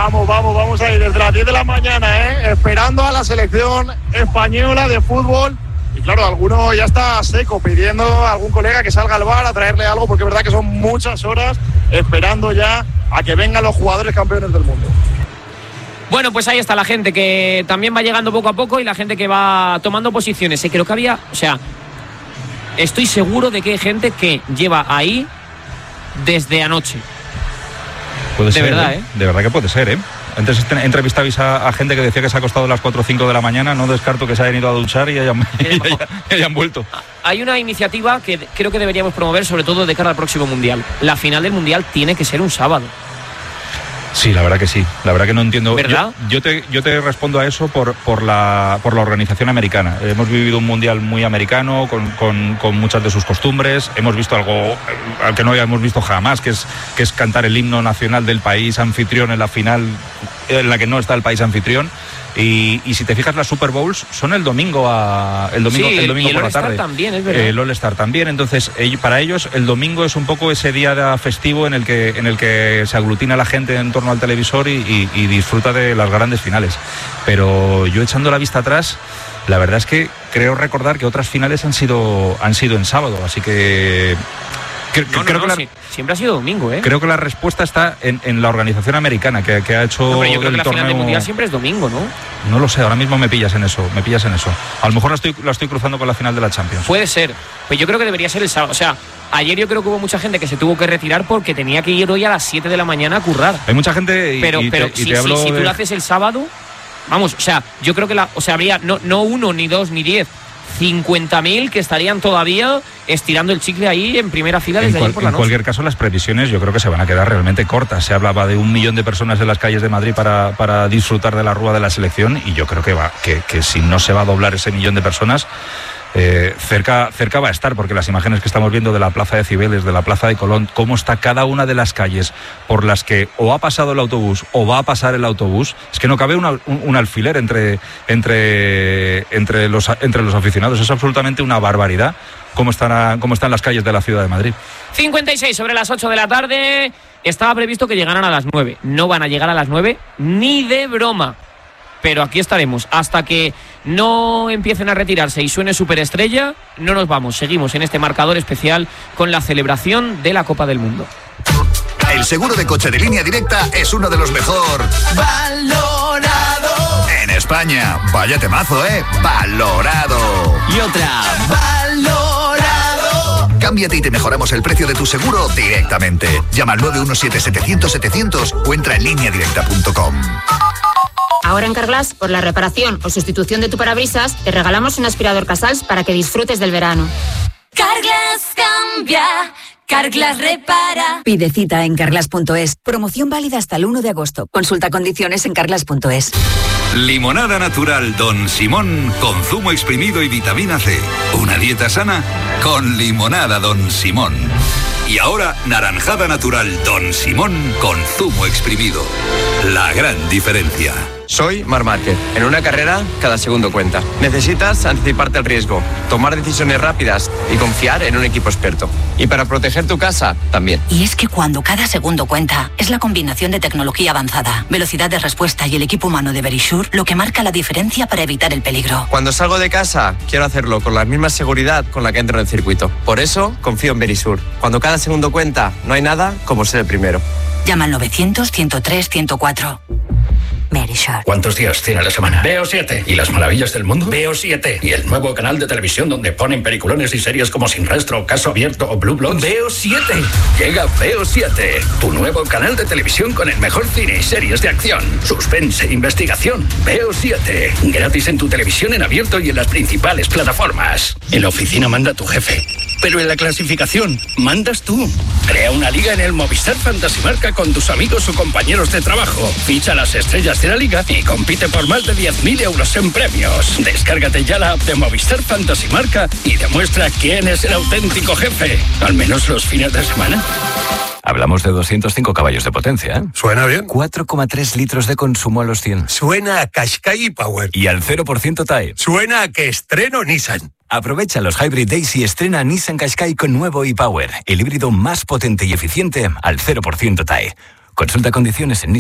Vamos a ir desde las 10 de la mañana, esperando a la selección española de fútbol. Y claro, alguno ya está seco, pidiendo a algún colega que salga al bar a traerle algo, porque es verdad que son muchas horas esperando ya a que vengan los jugadores campeones del mundo. Bueno, pues ahí está la gente que también va llegando poco a poco y la gente que va tomando posiciones. Creo que había, estoy seguro de que hay gente que lleva ahí desde anoche. Puede ser, verdad, De verdad que puede ser, Antes entrevistabais a gente que decía que se ha acostado a las 4 o 5 de la mañana. No descarto que se hayan ido a duchar y hayan vuelto. Hay una iniciativa que creo que deberíamos promover, sobre todo de cara al próximo Mundial. La final del Mundial tiene que ser un sábado. Sí, la verdad que sí. La verdad que no entiendo. ¿Verdad? Yo te respondo a eso por la organización americana. Hemos vivido un mundial muy americano, con muchas de sus costumbres. Hemos visto algo que no habíamos visto jamás, que es cantar el himno nacional del país anfitrión en la final en la que no está el país anfitrión. Y si te fijas, las Super Bowls son el domingo por la tarde. También, es verdad. El All-Star también. Entonces, para ellos el domingo es un poco ese día festivo en el que se aglutina la gente en torno al televisor y disfruta de las grandes finales. Pero yo, echando la vista atrás, la verdad es que creo recordar que otras finales han sido en sábado, así que siempre ha sido domingo, Creo que la respuesta está en la organización americana que ha hecho. No, pero yo creo que la torneo. Final del Mundial siempre es domingo, ¿no? No lo sé, ahora mismo me pillas en eso. A lo mejor la estoy cruzando con la final de la Champions. Puede ser, pues yo creo que debería ser el sábado. Ayer yo creo que hubo mucha gente que se tuvo que retirar porque tenía que ir hoy a las 7 de la mañana a currar. Hay mucha gente pero si tú lo haces el sábado, vamos, yo creo que habría no 1, ni 2, ni 10, 50.000 que estarían todavía estirando el chicle ahí en primera fila desde ayer por la noche. En cualquier caso, las previsiones yo creo que se van a quedar realmente cortas. Se hablaba de 1 millón de personas en las calles de Madrid para disfrutar de la rúa de la selección, y yo creo que si no se va a doblar ese 1 millón de personas, cerca va a estar, porque las imágenes que estamos viendo de la Plaza de Cibeles, de la Plaza de Colón, cómo está cada una de las calles por las que o ha pasado el autobús o va a pasar el autobús, es que no cabe un alfiler entre los aficionados. Es absolutamente una barbaridad cómo están las calles de la ciudad de Madrid. 56 sobre las 8 de la tarde. Estaba previsto que llegaran a las 9. No van a llegar a las 9 ni de broma. Pero aquí estaremos hasta que no empiecen a retirarse y suene Superestrella. No nos vamos, seguimos en este marcador especial con la celebración de la Copa del Mundo. El seguro de coche de Línea Directa es uno de los mejor valorados en España. Vaya temazo, valorado. Y otra, valorado. Cámbiate y te mejoramos el precio de tu seguro directamente. Llama al 917-700-700 o entra en lineadirecta.com. Ahora en Carglass, por la reparación o sustitución de tu parabrisas, te regalamos un aspirador Casals para que disfrutes del verano. Carglass cambia, Carglass repara. Pide cita en carglass.es. Promoción válida hasta el 1 de agosto. Consulta condiciones en carglass.es. Limonada natural Don Simón con zumo exprimido y vitamina C. Una dieta sana con limonada Don Simón. Y ahora, naranjada natural Don Simón con zumo exprimido. La gran diferencia. Soy Marc Márquez. En una carrera, cada segundo cuenta. Necesitas anticiparte al riesgo, tomar decisiones rápidas y confiar en un equipo experto. Y para proteger tu casa, también. Y es que cuando cada segundo cuenta, es la combinación de tecnología avanzada, velocidad de respuesta y el equipo humano de Verisure lo que marca la diferencia para evitar el peligro. Cuando salgo de casa, quiero hacerlo con la misma seguridad con la que entro en el circuito. Por eso, confío en Verisure. Cuando cada segundo cuenta, no hay nada como ser el primero. Llama al 900-103-104. Verisure. ¿Cuántos días tiene la semana? Veo 7. ¿Y las maravillas del mundo? Veo 7. ¿Y el nuevo canal de televisión donde ponen peliculones y series como Sin Rastro, Caso Abierto o Blue Bloods? Veo 7. Llega Veo 7, tu nuevo canal de televisión con el mejor cine y series de acción, suspense e investigación. Veo 7. Gratis en tu televisión en abierto y en las principales plataformas. En la oficina manda tu jefe, pero en la clasificación mandas tú. Crea una liga en el Movistar Fantasy Marca con tus amigos o compañeros de trabajo. Ficha las estrellas de la liga y compite por más de 10.000 euros en premios. Descárgate ya la app de Movistar Fantasy Marca y demuestra quién es el auténtico jefe, al menos los fines de semana. Hablamos de 205 caballos de potencia, ¿eh? Suena bien. 4,3 litros de consumo a los 100. Suena a Qashqai Power. Y al 0% TAE. Suena a que estreno Nissan. Aprovecha los Hybrid Days y estrena Nissan Qashqai con nuevo e-Power, el híbrido más potente y eficiente al 0% TAE. Consulta condiciones en